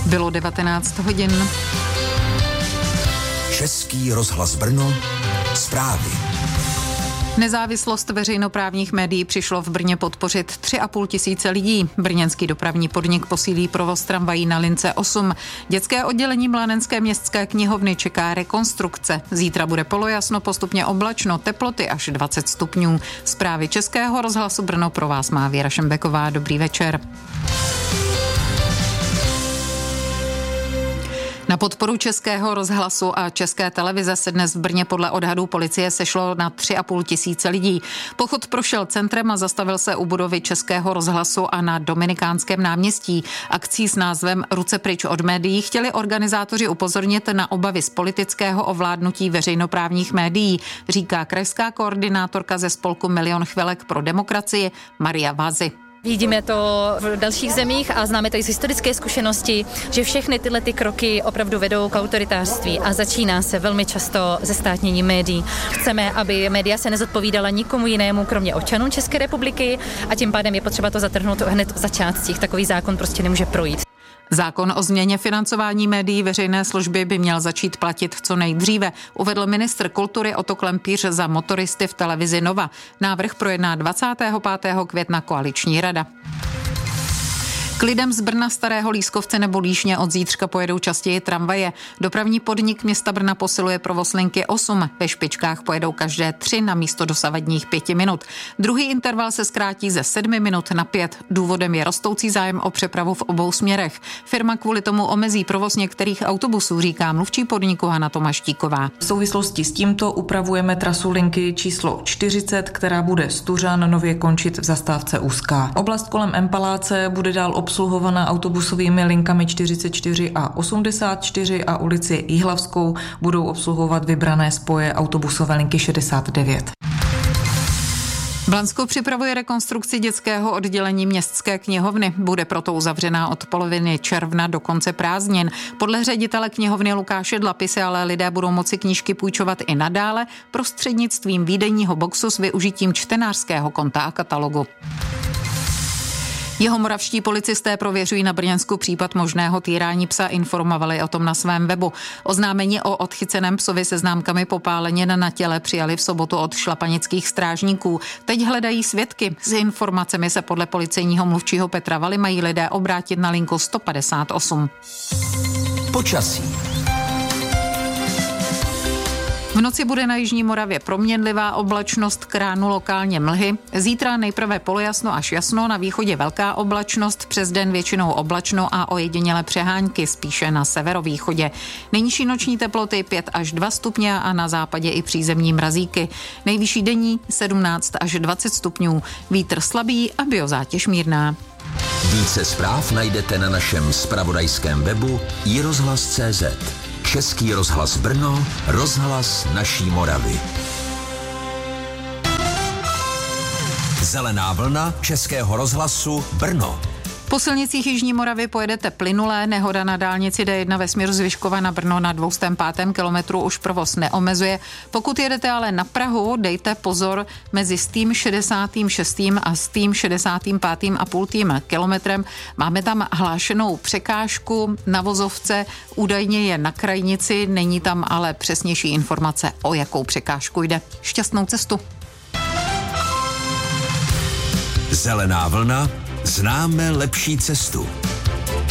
Bylo 19 hodin. Český rozhlas Brno, zprávy. Nezávislost veřejnoprávních médií přišlo v Brně podpořit 3,5 tisíce lidí. Brněnský dopravní podnik posílí provoz tramvají na lince 8. Dětské oddělení Mládenské městské knihovny čeká rekonstrukce. Zítra bude polojasno, postupně oblačno, teploty až 20 stupňů. Zprávy Českého rozhlasu Brno pro vás má Věra Šembeková. Dobrý večer. Na podporu Českého rozhlasu a České televize se dnes v Brně podle odhadů policie sešlo na 3,5 tisíce lidí. Pochod prošel centrem a zastavil se u budovy Českého rozhlasu a na Dominikánském náměstí. Akcí s názvem Ruce pryč od médií chtěli organizátoři upozornit na obavy z politického ovládnutí veřejnoprávních médií, říká krajská koordinátorka ze spolku Milion chvilek pro demokracii Maria Vázy. Vidíme to v dalších zemích a známe to i z historické zkušenosti, že všechny tyhle ty kroky opravdu vedou k autoritářství a začíná se velmi často ze státněním médií. Chceme, aby média se nezodpovídala nikomu jinému, kromě občanů České republiky, a tím pádem je potřeba to zatrhnout hned v začátcích. Takový zákon prostě nemůže projít. Zákon o změně financování médií veřejné služby by měl začít platit co nejdříve, uvedl ministr kultury Otto Klempíř za Motoristy v televizi Nova. Návrh projedná 25. května koaliční rada. K lidem z Brna, Starého Lískovce nebo Líšně od zítřka pojedou častěji tramvaje. Dopravní podnik města Brna posiluje provoz linky 8. Ve špičkách pojedou každé 3 na místo dosavadních 5 minut. Druhý interval se zkrátí ze 7 minut na 5. Důvodem je rostoucí zájem o přepravu v obou směrech. Firma kvůli tomu omezí provoz některých autobusů, říká mluvčí podniku Hana Tomaštíková. V souvislosti s tímto upravujeme trasu linky číslo 40, která bude z Tuřan nově končit v zastávce Úzká. Oblast kolem Empaláce bude dál obsluhovaná autobusovými linkami 44 a 84 a ulici Jihlavskou budou obsluhovat vybrané spoje autobusové linky 69. Blansko připravuje rekonstrukci dětského oddělení městské knihovny. Bude proto uzavřená od poloviny června do konce prázdnin. Podle ředitele knihovny Lukáše Dlapy se ale lidé budou moci knížky půjčovat i nadále prostřednictvím výdejního boxu s využitím čtenářského konta a katalogu. Jihomoravští policisté prověřují na Brněnsku případ možného týrání psa, informovali o tom na svém webu. Oznámení o odchyceném psovi se známkami popálenin na těle přijali v sobotu od šlapanických strážníků. Teď hledají svědky. S informacemi se podle policejního mluvčího Petra Valy mají lidé obrátit na linku 158. Počasí. V noci bude na jižní Moravě proměnlivá oblačnost, k ránu lokálně mlhy. Zítra nejprve polojasno až jasno, na východě velká oblačnost, přes den většinou oblačno a ojedinělé přehánky, spíše na severovýchodě. Nejnižší noční teploty 5 až 2 stupně a na západě i přízemní mrazíky. Nejvyšší denní 17 až 20 stupňů. Vítr slabý a biozátěž mírná. Více zpráv najdete na našem zpravodajském webu iRozhlas.cz. Český rozhlas Brno, rozhlas naší Moravy. Zelená vlna Českého rozhlasu Brno. Po silnicích jižní Moravy pojedete plynulé, nehoda na dálnici D1 ve směru z Vyškova na Brno na 205. kilometru už provoz neomezuje. Pokud jedete ale na Prahu, dejte pozor mezi stým 66. a stým 65,5 kilometrem. Máme tam hlášenou překážku na vozovce, údajně je na krajnici, není tam ale přesnější informace, o jakou překážku jde. Šťastnou cestu. Zelená vlna. Známe lepší cestu.